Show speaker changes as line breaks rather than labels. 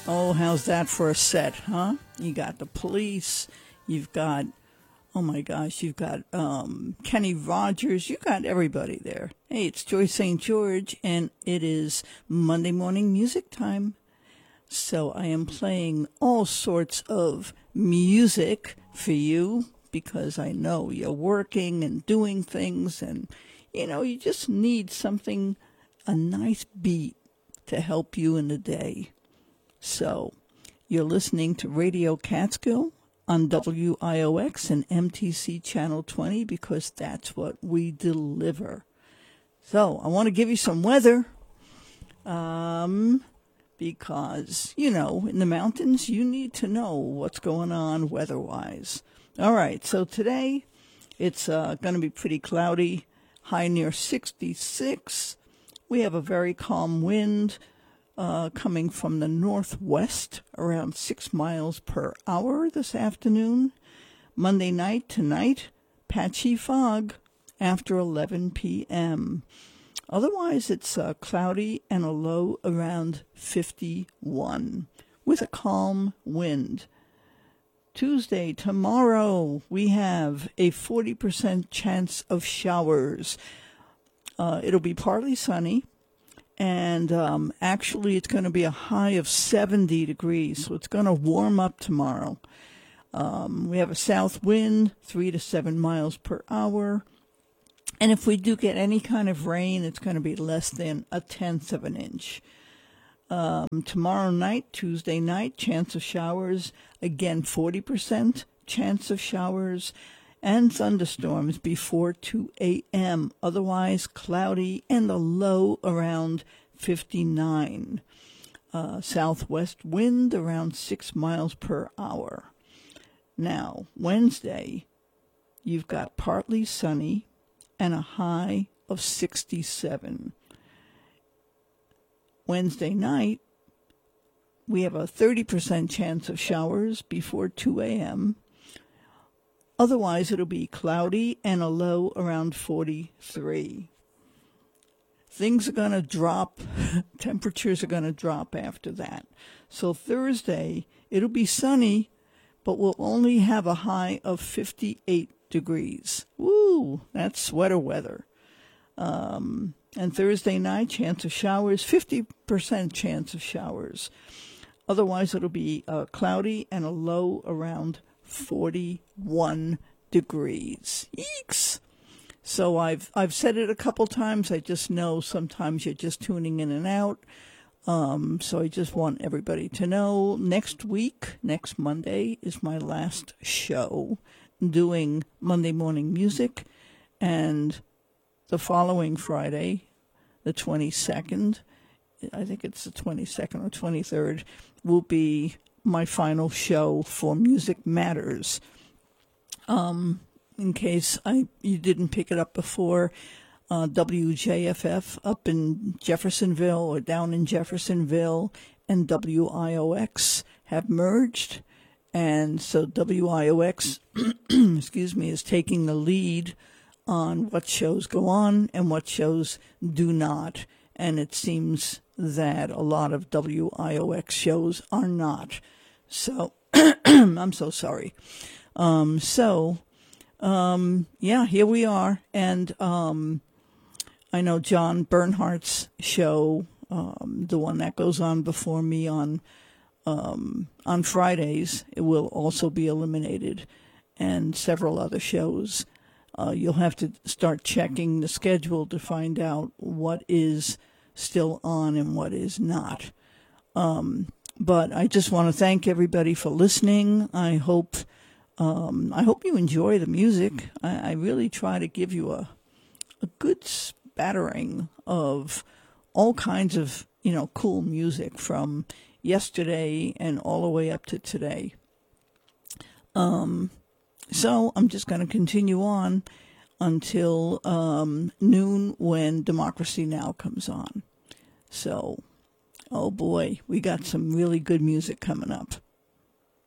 Oh, how's that for a set, huh? You got the Police, you've got, oh my gosh, you've got Kenny Rogers, you got everybody there. Hey, it's Joyce St. George, and it is Monday morning music time. So I am playing all sorts of music for you because I know you're working and doing things, and, you know, you just need something, a nice beat to help you in the day. So, you're listening to Radio Catskill on WIOX and MTC Channel 20 because that's what we deliver. So, I want to give you some weather because, you know, in the mountains, you need to know what's going on weather-wise. All right, so today it's going to be pretty cloudy, high near 66. We have a very calm wind coming from the northwest, around 6 miles per hour this afternoon. Monday night tonight, patchy fog after 11 p.m. Otherwise, it's cloudy and a low around 51 with a calm wind. Tuesday, tomorrow, we have a 40% chance of showers. It'll be partly sunny. And actually, it's going to be a high of 70 degrees, so it's going to warm up tomorrow. We have a south wind, 3 to 7 miles per hour. And if we do get any kind of rain, it's going to be less than 1/10 of an inch. Tomorrow night, Tuesday night, chance of showers. Again, 40% chance of showers and thunderstorms before 2 a.m. Otherwise, cloudy and a low around 59. Southwest wind around 6 miles per hour. Now, Wednesday, you've got partly sunny and a high of 67. Wednesday night, we have a 30% chance of showers before 2 a.m. Otherwise, it'll be cloudy and a low around 43. Things are going to drop. Temperatures are going to drop after that. So Thursday, it'll be sunny, but we'll only have a high of 58 degrees. Woo, that's sweater weather. And Thursday night, chance of showers, 50% chance of showers. Otherwise, it'll be cloudy and a low around 41 degrees. Eeks! So I've said it a couple times. I just know sometimes you're just tuning in and out. So I just want everybody to know next week, next Monday, is my last show doing Monday morning music. And the following Friday, the 22nd, I think it's the 22nd or 23rd, will be my final show for Music Matters. In case you didn't pick it up before, WJFF up in Jeffersonville or down in Jeffersonville and WIOX have merged. And so WIOX, excuse me, is taking the lead on what shows go on and what shows do not. And it seems that a lot of WIOX shows are not. So, I'm so sorry. Yeah, here we are. And I know John Bernhardt's show, the one that goes on before me on Fridays, it will also be eliminated. And several other shows. You'll have to start checking the schedule to find out what is still on and what is not. But I just want to thank everybody for listening. I hope you enjoy the music. I really try to give you a good spattering of all kinds of, cool music from yesterday and all the way up to today. So I'm just going to continue on until noon when Democracy Now! Comes on. So, oh boy, we got some really good music coming up.